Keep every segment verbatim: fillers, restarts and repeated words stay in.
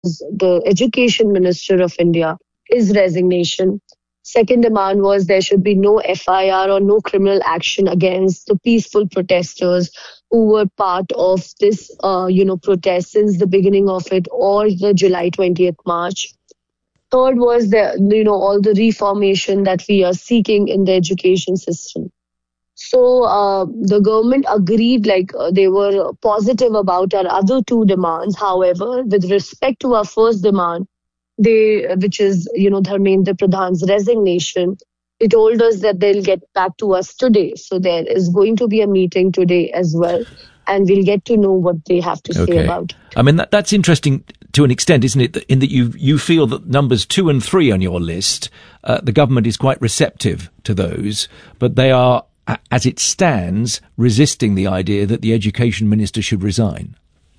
the education minister of India, his resignation. Second demand was there should be no F I R or no criminal action against the peaceful protesters who were part of this, uh, you know, protest since the beginning of it or the July twentieth march. Third was the, you know, all the reformation that we are seeking in the education system. So uh, the government agreed, like uh, they were positive about our other two demands. However, with respect to our first demand, they, which is, you know, Dharmendra Pradhan's resignation, they told us that they'll get back to us today. So there is going to be a meeting today as well, and we'll get to know what they have to okay. say about it. I mean, that, that's interesting to an extent, isn't it, in that you you feel that numbers two and three on your list, uh, the government is quite receptive to those, but they are, as it stands, resisting the idea that the education minister should resign.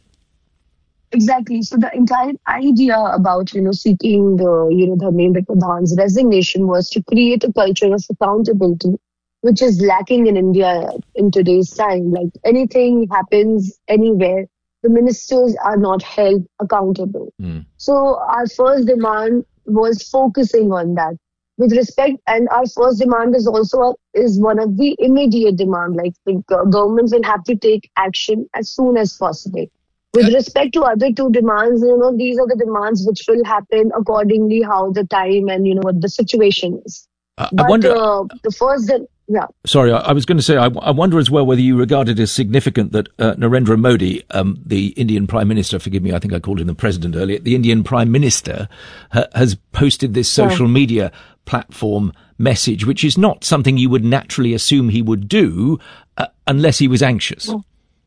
Exactly. So the entire idea about, you know, seeking the, you know, Dharmendra Pradhan's resignation was to create a culture of accountability, which is lacking in India in today's time. Like anything happens anywhere, the ministers are not held accountable. Mm. So our first demand was focusing on that. With respect, and our first demand is also is one of the immediate demand, like the government will have to take action as soon as possible. With respect to other two demands, you know, these are the demands which will happen accordingly how the time and, you know, what the situation is. Uh, but I wonder, uh, the first, de- yeah. Sorry, I, I was going to say, I, I wonder as well whether you regard it as significant that uh, Narendra Modi, um, the Indian Prime Minister, forgive me, I think I called him the President earlier, the Indian Prime Minister ha- has posted this social yeah. media platform message, which is not something you would naturally assume he would do uh, unless he was anxious. Yeah.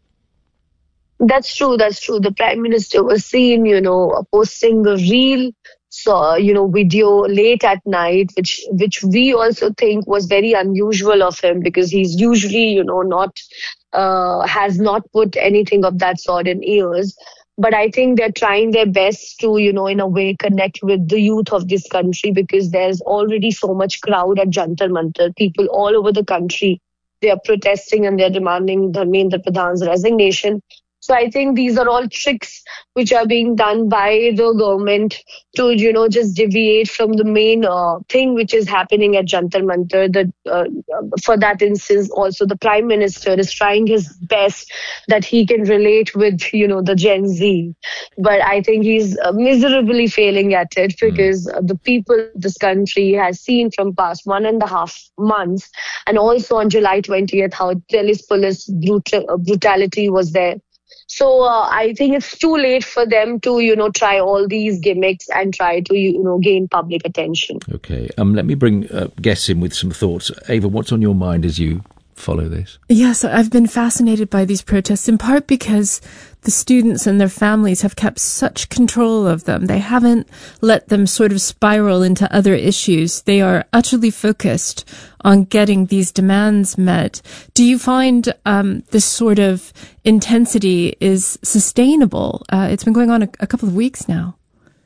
That's true. That's true. The Prime Minister was seen, you know, posting a reel, so, you know, video late at night, which which we also think was very unusual of him because he's usually, you know, not uh, has not put anything of that sort in years. But I think they're trying their best to, you know, in a way connect with the youth of this country because there's already so much crowd at Jantar Mantar. People all over the country, they are protesting and they're demanding Dharmendra Pradhan's resignation. So I think these are all tricks which are being done by the government to, you know, just deviate from the main uh, thing which is happening at Jantar Mantar. That, uh, for that instance, also the Prime Minister is trying his best that he can relate with, you know, the Gen Z. But I think he's uh, miserably failing at it because mm. the people of this country has seen from past one and a half months and also on July twentieth how Delhi's police brutal, uh, brutality was there. So uh, I think it's too late for them to, you know, try all these gimmicks and try to, you know, gain public attention. Okay. Um, let me bring uh, guests in with some thoughts. Ava, what's on your mind as you follow this? Yes, I've been fascinated by these protests, in part because the students and their families have kept such control of them. They haven't let them sort of spiral into other issues. They are utterly focused on getting these demands met. Do you find um, this sort of intensity is sustainable? Uh, it's been going on a, a couple of weeks now.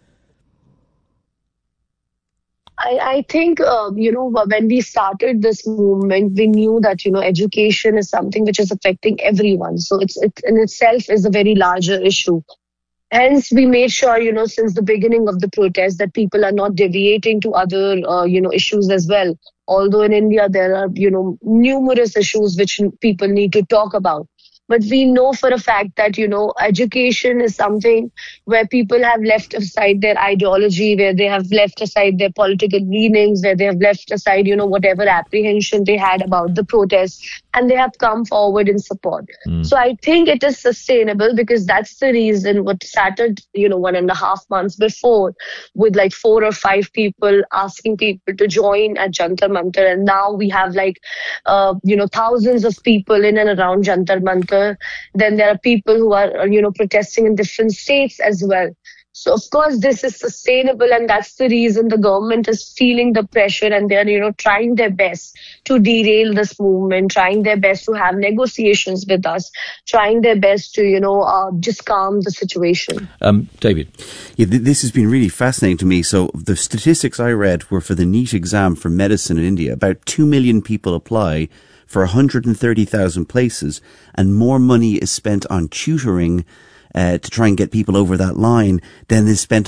I, I think, uh, you know, when we started this movement, we knew that, you know, education is something which is affecting everyone. So it's it in itself is a very larger issue. Hence, we made sure, you know, since the beginning of the protest that people are not deviating to other, uh, you know, issues as well. Although in India, there are, you know, numerous issues which people need to talk about. But we know for a fact that, you know, education is something where people have left aside their ideology, where they have left aside their political leanings, where they have left aside, you know, whatever apprehension they had about the protests, and they have come forward in support. Mm. So I think it is sustainable because that's the reason what started, you know, one and a half months before with like four or five people asking people to join at Jantar Mantar. And now we have like, uh, you know, thousands of people in and around Jantar Mantar. Then there are people who are, you know, protesting in different states as well. So, of course, this is sustainable, and that's the reason the government is feeling the pressure and they're, you know, trying their best to derail this movement, trying their best to have negotiations with us, trying their best to, you know, uh, just calm the situation. Um, David? Yeah, th- this has been really fascinating to me. So the statistics I read were for the NEET exam for medicine in India. About two million people apply for one hundred thirty thousand places, and more money is spent on tutoring uh, to try and get people over that line, then is spent